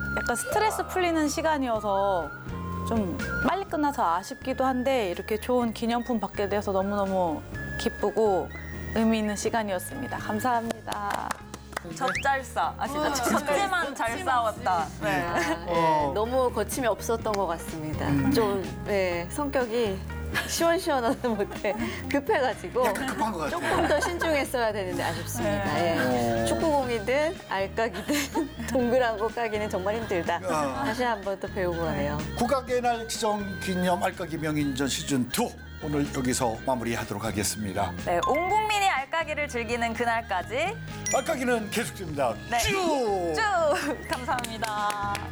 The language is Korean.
약간 스트레스 풀리는 시간이어서 좀 빨리 끝나서 아쉽기도 한데 이렇게 좋은 기념품 받게 돼서 너무너무 기쁘고 의미 있는 시간이었습니다. 감사합니다. 젖잘싸 아시죠? 젖지만 잘 싸웠다. 네. 너무 거침이 없었던 것 같습니다. 좀 성격이 시원시원하다 못해 급해가지고 약간 급한 것 같아요. 조금 더 신중했어야 되는데 아쉽습니다. 예. 축구공이든 알까기든 동그란 거 까기는 정말 힘들다. 다시 한 번 더 배우고 가네요. 국악의 날 지정 기념 알까기 명인전 시즌2 오늘 여기서 마무리하도록 하겠습니다. 네, 온 국민이 알까기를 즐기는 그날까지 알까기는 계속됩니다. 네. 쭉! 쭉 감사합니다.